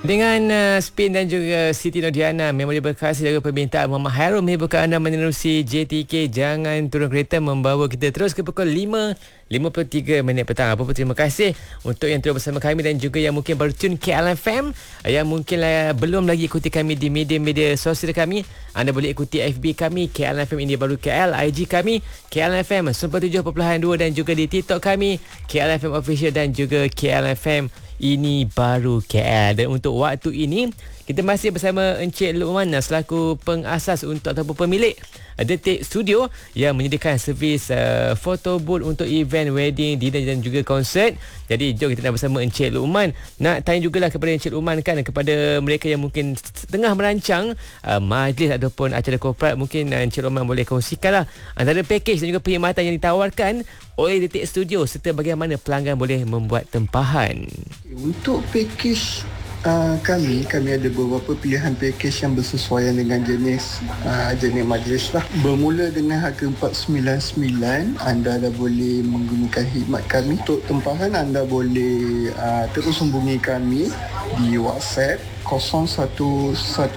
Dengan Spin dan juga Siti Nodiana, memori berkhas dari permintaan Muhammad Hairul menghiburkan anda menerusi JTK. Jangan turun kereta, membawa kita terus ke pukul 5.53 petang. Apa pun terima kasih untuk yang terus bersama kami dan juga yang mungkin baru tune KLFM, yang mungkin belum lagi ikuti kami di media-media sosial kami. Anda boleh ikuti FB kami KLFM ini baru KL, IG kami KLFM 97.2 dan juga di TikTok kami KLFM Official dan juga KLFM ini baru KL. Dan untuk waktu ini kita masih bersama Encik Luqman selaku pengasas untuk ataupun pemilik Detik Studio yang menyediakan servis photo booth untuk event, wedding, dinner dan juga konsert. Jadi jom kita nak bersama Encik Luqman. Nak tanya jugalah kepada Encik Luqman kan, kepada mereka yang mungkin tengah merancang majlis ataupun acara korporat, mungkin Encik Luqman boleh kongsikanlah antara pakej dan juga perkhidmatan yang ditawarkan oleh Detik Studio serta bagaimana pelanggan boleh membuat tempahan. Untuk pakej kami ada beberapa pilihan pakej yang bersesuaian dengan jenis majlis lah. Bermula dengan harga 499, anda dah boleh menggunakan khidmat kami. Untuk tempahan anda boleh terus hubungi kami di WhatsApp 0115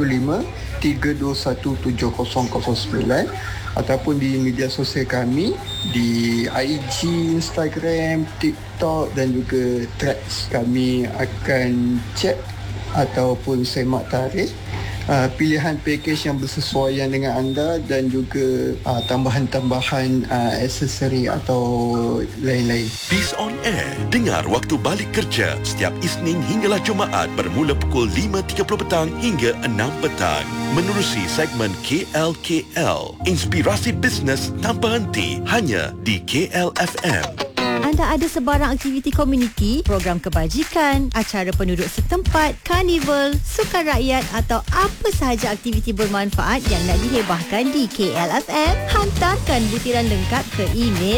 3217009 ataupun di media sosial kami di IG, Instagram, TikTok dan juga Threads. Kami akan cek ataupun semak tarikh pilihan pakej yang bersesuaian dengan anda dan juga tambahan-tambahan aksesori atau lain-lain. Peace on Air. Dengar waktu balik kerja setiap Isnin hinggalah Jumaat bermula pukul 5.30 petang hingga 6 petang. Menerusi segmen KLKL. Inspirasi bisnes tanpa henti hanya di KLFM. Anda ada sebarang aktiviti komuniti, program kebajikan, acara penduduk setempat, karnival, sukan rakyat atau apa sahaja aktiviti bermanfaat yang nak dihebahkan di KLFM? Hantarkan butiran lengkap ke email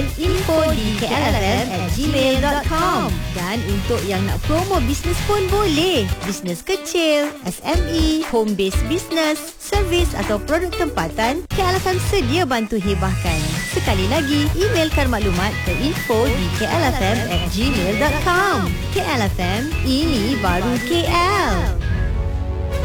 info@klfm@gmail.com. Dan untuk yang nak promo bisnes pun boleh. Bisnes kecil, SME, home based business, servis atau produk tempatan, KLFM sedia bantu hebahkan. Sekali lagi, emailkan maklumat ke info@klfm@gmail.com. KLFM, ini baru KL.